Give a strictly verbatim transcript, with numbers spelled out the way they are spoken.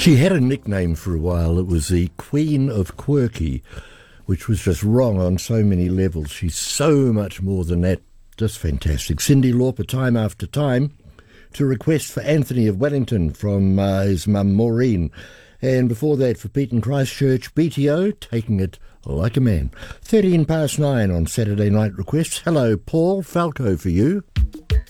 She had a nickname for a while. It was the Queen of Quirky, which was just wrong on so many levels. She's so much more than that. Just fantastic. Cyndi Lauper, Time After Time, to request for Anthony of Wellington from uh, his mum Maureen. And before that, for Pete and Christchurch, B T O, Taking It Like a Man. thirteen past nine on Saturday Night Requests. Hello, Paul Falco for you.